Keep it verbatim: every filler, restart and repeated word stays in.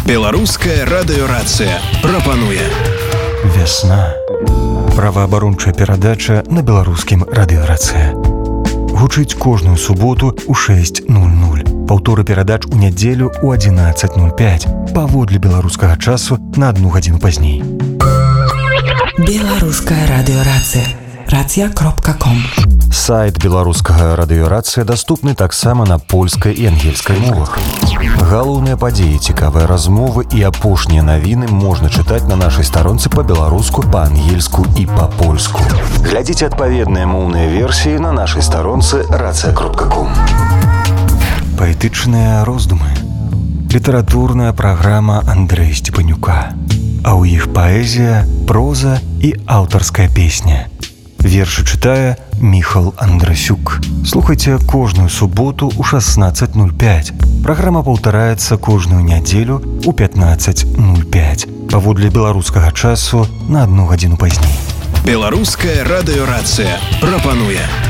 Беларуская радыёрацыя прапануе. Вясна. Праваабарончая перадача на беларускім радыёрацыя. Гучыць кожную суботу ў шэсць нуль нуль. Паўторы перадач у нядзелю ў адзінаццаць нуль пяць. Паводле беларускага часу на адну гадзіну пазней. Беларуская радыёрацыя. рацыя кропка ком. Сайт беларускага радыёрацыя даступны таксама на польскай і ангельскай мовах. Галоўныя падзеі, цікавыя размовы і апошнія навіны можна чытаць на нашай старонцы па-беларуску, па-ангельску і па-польску. Глядзіце адпаведныя моўныя версіі на нашай старонцы рацыя кропка ком. Паэтычныя роздумы. Літаратурная праграма Андрэя Сцепанюка. А ў іх паэзія, проза і аўтарская песня. Вершы чытае Міхал Андрасюк. Слухайце кожную суботу ў шаснаццаць нуль пяць. Праграма паўтараецца кожную нядзелю ў пятнаццаць нуль пяць. Паводле беларускага часу на адну гадзіну пазней. Беларуская радыёрацыя прапануе.